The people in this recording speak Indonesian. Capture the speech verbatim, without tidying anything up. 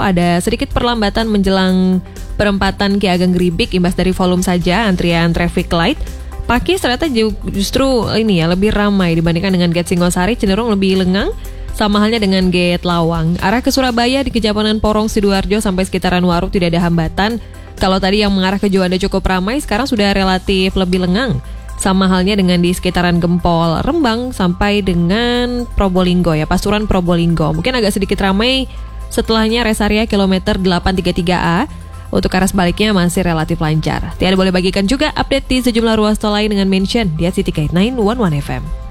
ada sedikit perlambatan menjelang perempatan Ki Ageng Gribik imbas dari volume saja antrian traffic light. Pakis ternyata justru ini ya lebih ramai dibandingkan dengan Gate Singosari, cenderung lebih lengang. Sama halnya dengan Gate Lawang. Arah ke Surabaya di Kejapanan Porong Sidoarjo sampai sekitaran Warung tidak ada hambatan. Kalau tadi yang mengarah ke Juanda cukup ramai, sekarang sudah relatif lebih lengang. Sama halnya dengan di sekitaran Gempol, Rembang sampai dengan Probolinggo ya, Pasuruan Probolinggo. Mungkin agak sedikit ramai setelahnya rest area kilometer delapan tiga tiga A. Untuk arah sebaliknya masih relatif lancar. Tiada boleh bagikan juga update di sejumlah ruas tol lain dengan mention di City Guide sembilan satu satu F M.